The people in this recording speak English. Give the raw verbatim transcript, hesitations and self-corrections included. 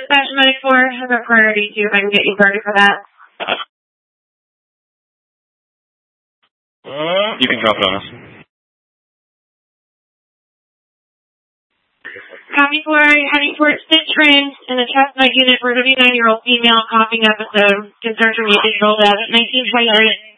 Dispatch ninety-four, I've got priority two if I can get you priority for that. You can drop it on us. Copy for ninety-four Stitch Range in the Chestnut unit for a fifty-nine-year-old female coughing episode. Concern for me digital at nineteen twenty.